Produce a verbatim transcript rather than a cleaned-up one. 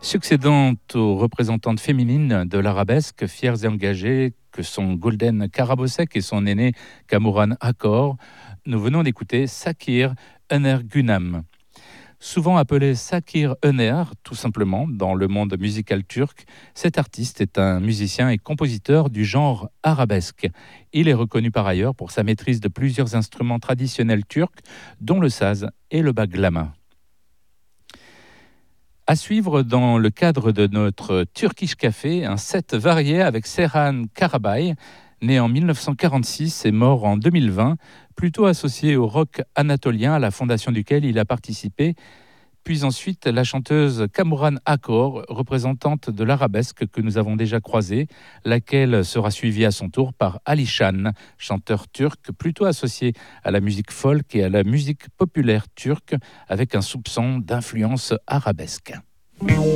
Succédant aux représentantes féminines de l'arabesque, fières et engagées que sont Golden Karabosek et son aîné Kamuran Akor, nous venons d'écouter Sakir Önergunam. Souvent appelé Sakir Öner, tout simplement, dans le monde musical turc, cet artiste est un musicien et compositeur du genre arabesque. Il est reconnu par ailleurs pour sa maîtrise de plusieurs instruments traditionnels turcs, dont le saz et le baglama. À suivre dans le cadre de notre Turkish Café, un set varié avec Serhan Karabay, né en mille neuf cent quarante-six et mort en deux mille vingt, plutôt associé au rock anatolien à la fondation duquel il a participé, puis ensuite la chanteuse Kamuran Akor, représentante de l'arabesque que nous avons déjà croisée, laquelle sera suivie à son tour par Alişan, chanteur turc plutôt associé à la musique folk et à la musique populaire turque avec un soupçon d'influence arabesque.